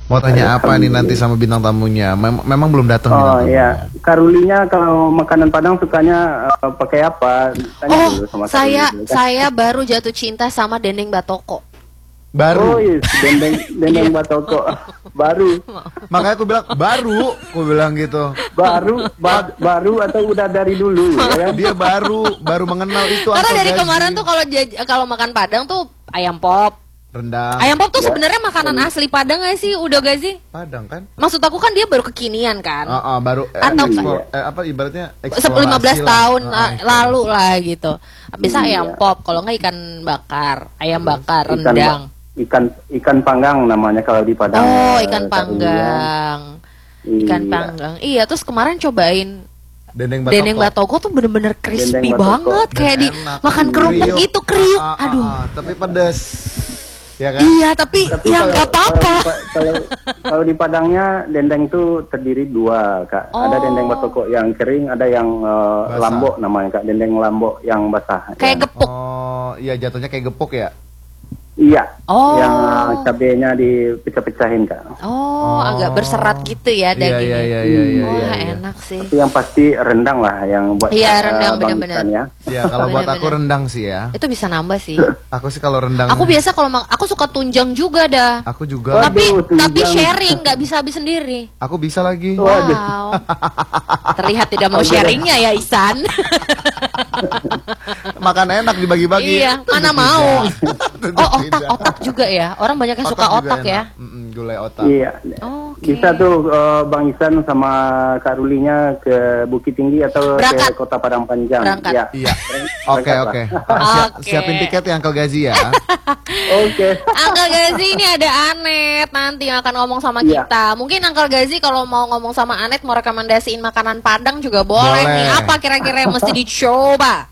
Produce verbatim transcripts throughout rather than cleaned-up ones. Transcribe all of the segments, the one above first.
Mau tanya apa nih nanti sama bintang tamunya? Mem memang belum datang. Oh iya, Karulinya kalau makanan Padang sukanya uh, pakai apa? Tanya Oh, dulu sama saya Karuli dulu, kan? saya baru jatuh cinta sama dendeng batoko. Baru. Oh iya, dendeng dendeng batoko baru. Makanya aku bilang baru, aku bilang gitu. Baru ba baru atau udah dari dulu ya kan? Dia baru baru mengenal itu. Karena Uncle dari Gazi. kemarin tuh kalau jaj- kalau makan Padang tuh ayam pop. Rendang. Ayam pop tuh Ya. sebenarnya makanan asli Padang gak sih? Udah gak sih? Padang kan? Maksud aku kan dia baru kekinian kan. Ah, ah, baru eh, Atau- ekspor, eh, apa ibaratnya Sebelum lima belas eksplorasi lah. tahun Ah, la- eksplorasi. lalu lah gitu. Bisa Iya. ayam pop, kalau nggak ikan bakar, ayam bakar, Ikan rendang. ikan ikan panggang namanya kalau di Padang. Oh, eh, ikan Karulia. panggang. Ikan Iya. panggang. Iya, terus kemarin cobain Dendeng batoko. dendeng batoko tuh bener-bener crispy Dendeng batoko. banget, kayak di Enak. makan kerupuk Kriuk. gitu, kriuk. Ah, ah, Aduh. ah, tapi pedas. Ya kan? Iya, tapi, Tapi ya kalau- nggak apa-apa. Kalau, kalau, kalau di Padangnya dendeng itu terdiri dua, Kak. Ada Oh. dendeng batoko yang kering, ada yang uh, Basah. lambok namanya, Kak. Dendeng lambok yang basah. Kayak ya. gepuk. Oh, iya jatuhnya kayak gepuk ya. Iya. Oh. Yang uh, cabenya dipecah-pecahin, Kak. Oh, Oh. agak berserat gitu ya Iya dagingnya. iya iya iya iya. Wah, iya, iya. enak sih. Tapi yang pasti rendang lah yang buat Iya, uh, rendang, Bang benar-benar. Isan ya. Ya kalau buat aku Bener-bener. rendang sih ya. Itu bisa nambah sih. Aku sih kalau rendang. Aku biasa kalau mak- aku suka tunjang juga dah. Aku juga. Waduh, Tapi tunjang. tapi sharing, nggak bisa habis sendiri. Aku bisa lagi. Waduh. Wow. Terlihat tidak mau sharingnya ya Isan. Makan enak dibagi-bagi. Iya, mana Tentu mau. tidak. Oh, Tentu otak, tidak. otak juga ya. Orang banyak yang suka juga otak ya. enak. Mm-mm, gulai otak. Iya. Oke. Bisa tuh uh, Bang Isan sama Kak Rulinya ke Bukit Tinggi atau Berangkat. ke Kota Padang Panjang. Berangkat. Ya. Iya. Oke Berangkat oke. lah. Ah, siap- Oke. Siapin tiket ya Uncle Gazi ya. Oke. Uncle Gazi ini ada Anet nanti yang akan ngomong sama Iya. kita. Mungkin Uncle Gazi kalau mau ngomong sama Anet mau rekomendasiin makanan Padang juga boleh, Boleh. nih. Apa kira-kira yang mesti dicoba?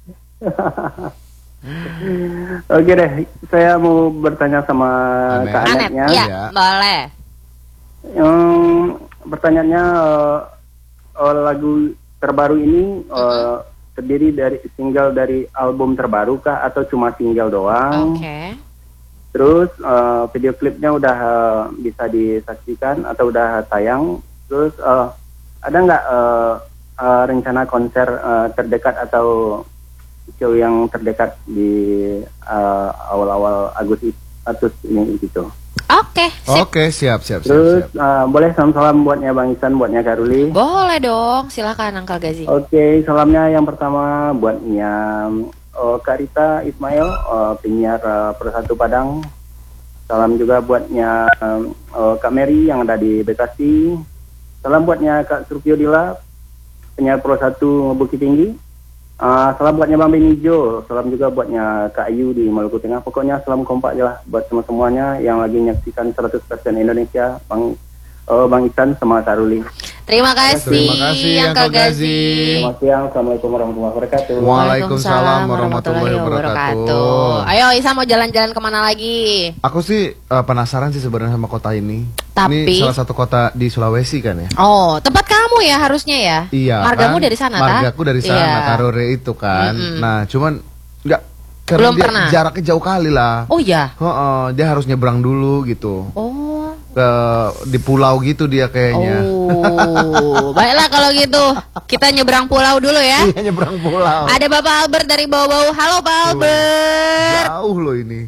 Oke deh, saya mau bertanya sama Anet. Kak Anet, Anetnya. iya, Ya. boleh. Hmm, pertanyaannya eh, eh, lagu terbaru ini eh, terdiri dari single dari album terbaru kah atau cuma single doang? Oke. Terus eh, video klipnya udah eh, bisa disaksikan atau udah tayang? Terus eh, ada nggak eh, eh, rencana konser eh, terdekat atau show yang terdekat di eh, awal-awal Agustus Agustus ini gitu? Oke, sip. Oke siap siap siap. Terus siap. eh, boleh salam-salam buatnya Bang Isan, buatnya Karuli. Boleh dong, silakan Uncle Gazi. Oke, salamnya yang pertama buatnya oh, Kak Rita Ismail, oh, penyiar uh, Persatu Padang. Salam juga buatnya oh, Kak Mary yang ada di Bekasi. Salam buatnya Kak Surpio Dila, penyiar Persatu Bukit Tinggi. Uh, salam buatnya Bang Benijo. Salam juga buatnya Kak Ayu di Maluku Tengah. Pokoknya salam kompak aja lah buat semua-semuanya yang lagi menyaksikan seratus persen Indonesia. Bang oh, Bang Isan sama Kak Ruli. Terima kasih, Terima kasih, Uncle Gazi. Selamat siang, Assalamualaikum warahmatullahi wabarakatuh. Waalaikumsalam warahmatullahi wabarakatuh. Ayo Isa mau jalan-jalan kemana lagi? Aku sih eh, penasaran sih sebenarnya sama kota ini. Tapi- Ini salah satu kota di Sulawesi kan ya? Oh, tempat kamu ya harusnya ya? Iya. Margamu kan? dari sana, tak? Margaku dari sana, Iya. Karore itu kan. Mm-mm. Nah, cuman nggak karena Belum dia pernah? jaraknya jauh kali lah. Oh ya. Heeh, dia harus nyebrang dulu gitu. Oh. Ke di pulau gitu dia kayaknya. Oh, baiklah kalau gitu kita nyebrang pulau dulu ya. Iya nyebrang pulau. Ada Bapak Albert dari bau-bau. Halo Pak Albert. Jauh loh ini.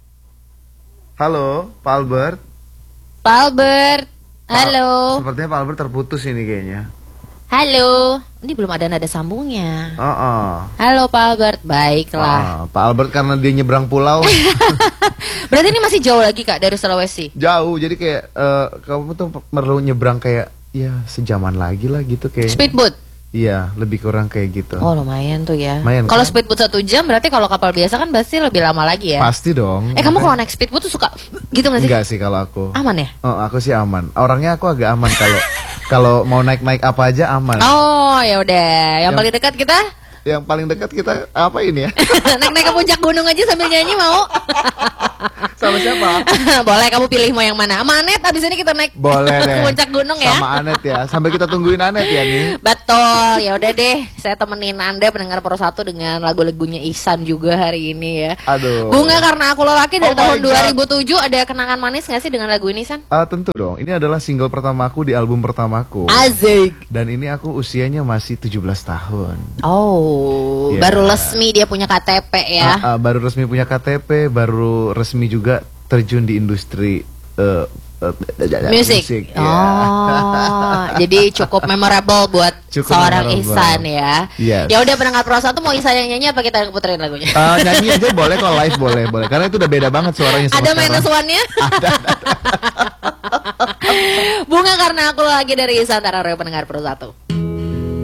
Halo, Pak Albert. Pak Albert. Halo. Sepertinya Pak Albert terputus ini kayaknya. Halo. Ini belum ada nada sambungnya. Heeh. Halo Pak Albert. Baiklah. Ah, Pak Albert karena dia nyebrang pulau Berarti ini masih jauh lagi Kak dari Sulawesi. jauh, jadi kayak eh, kamu tuh perlu nyebrang kayak ya sejaman lagi lah gitu kayak. Speedboat. Iya, lebih kurang kayak gitu. Oh lumayan tuh ya. Lumayan, Kalau kan? speedboat satu jam berarti kalau kapal biasa kan pasti lebih lama lagi ya. Pasti dong. Eh kamu kalau naik speedboat tuh suka gitu nggak sih? Enggak sih kalau aku. Aman ya? Oh, aku sih aman. Orangnya aku agak aman kalau kalau mau naik-naik apa aja aman. Oh ya udah. Yang Yang- paling dekat kita Yang paling dekat kita apa ini ya? Naik-naik ke puncak gunung aja sambil nyanyi mau? Sama siapa? Boleh, kamu pilih mau yang mana? Sama Anet, abis ini kita naik Boleh deh. ke puncak gunung ya. Sama Anet ya. Sambil kita tungguin Anet ya nih. Betul, ya udah deh. Saya temenin Anda pendengar Pro satu dengan lagu-lagunya Ihsan juga hari ini ya. Aduh. Bunga Karena Aku Lelaki dari Oh tahun my dua God. ribu tujuh, ada kenangan manis gak sih dengan lagu ini, San? Ah, tentu dong. Ini adalah single pertamaku di album pertamaku. Azik. Dan ini aku usianya masih tujuh belas tahun. Oh, Ya. baru resmi dia punya K T P ya. Ah, ah, baru resmi punya K T P, baru resmi juga terjun di industri eh, eh, Musik. ya. Oh, jadi cukup memorable buat Cukup seorang memorable. Ihsan ya. Yes. Ya udah, pendengar Pro satu mau Ihsan yang nyanyi apa kita yang puterin lagunya? Ah, nyanyi aja boleh, kalau live boleh, boleh. Karena itu udah beda banget suaranya sama Ada sekarang. minus one-nya? Bunga Karena Aku Lagi dari Ihsan Tararoyo, pendengar Pro satu.